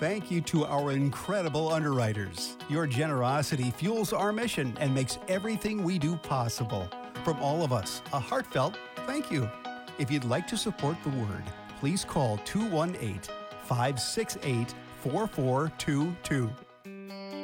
thank you to our incredible underwriters. Your generosity fuels our mission and makes everything we do possible. From all of us, a heartfelt thank you. If you'd like to support the Word, please call 218 568 4422.